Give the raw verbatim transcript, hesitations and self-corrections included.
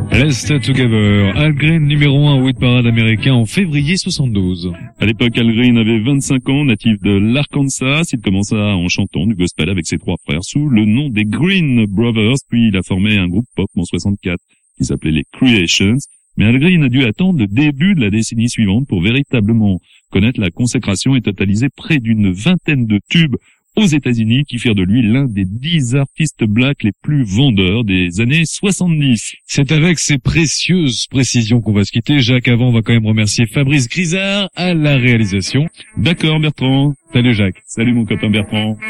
Let's Stay Together, Al Green numéro un au hit parade américain en février soixante-douze. À l'époque, Al Green avait vingt-cinq ans, natif de l'Arkansas. Il commença en chantant du gospel avec ses trois frères sous le nom des Green Brothers, puis il a formé un groupe pop en soixante-quatre qui s'appelait les Creations. Mais Al Green a dû attendre le début de la décennie suivante pour véritablement connaître la consécration et totaliser près d'une vingtaine de tubes aux États-Unis qui firent de lui l'un des dix artistes blacks les plus vendeurs des années soixante-dix. C'est avec ces précieuses précisions qu'on va se quitter. Jacques, avant, on va quand même remercier Fabrice Grisard à la réalisation. D'accord, Bertrand. Salut Jacques. Salut mon copain Bertrand.